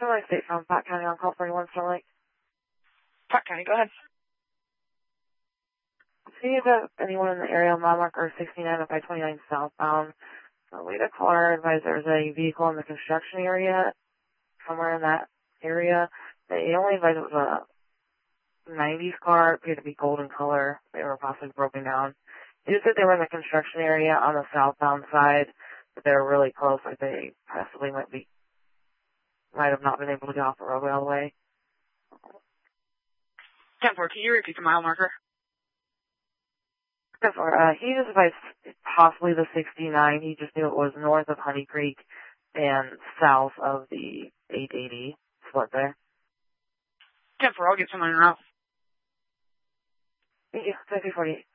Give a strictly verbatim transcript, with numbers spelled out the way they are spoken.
Starlight State from Pot County on call forty-one, Starlight. Pot County, go ahead. See if uh, anyone in the area on mile marker sixty-nine up I twenty-nine southbound. So we had a caller advise there's a vehicle in the construction area, somewhere in that area. They only advised it was a nineties car. It appeared to be golden color. They were possibly broken down. They just said they were in the construction area on the southbound side, but they were really close. Like they possibly might be, might have not been able to get off the roadway all the way. ten four, can you repeat the mile marker? ten four, uh, he just advised possibly the sixty-nine. He just knew it was north of Honey Creek and south of the eight eighty split there. ten four, I'll get someone in route. Thank you. twenty-three forty-eight.